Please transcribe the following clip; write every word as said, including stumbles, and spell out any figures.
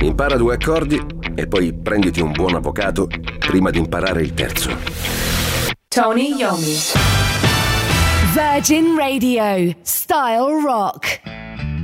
Impara due accordi e poi prenditi un buon avvocato prima di imparare il terzo. Tony Iommi. Virgin Radio, Style Rock.